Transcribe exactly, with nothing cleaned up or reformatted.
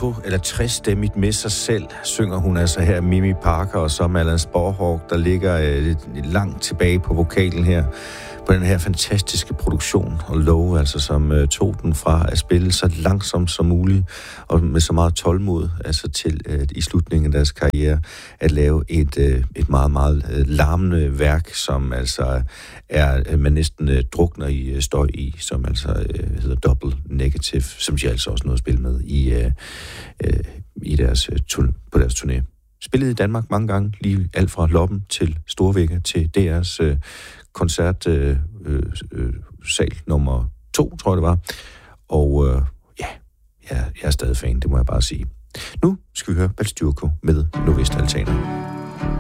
alto- eller trestemmigt med sig selv, synger hun altså her Mimi Parker, og så Allan Sporhawk, der ligger øh, langt tilbage på vokalen her, på den her fantastiske produktion, og Low, altså som øh, tog den fra at spille så langsomt som muligt, og med så meget tålmod, altså til øh, i slutningen af deres karriere, at lave et, øh, et meget, meget øh, larmende værk, som altså er, øh, man næsten øh, drukner i øh, støj i, som altså øh, hedder Double Negative, som de altså også nåede at spille med i, øh, øh, i deres, øh, turn- på deres turné. Spillet i Danmark mange gange, lige alt fra Loppen til Storvægge til D R's øh, koncertsal øh, øh, sal nummer to, tror jeg det var. Og øh, ja, jeg, jeg er stadig fan, det må jeg bare sige. Nu skal vi høre Balstyrko med Novest Altaner.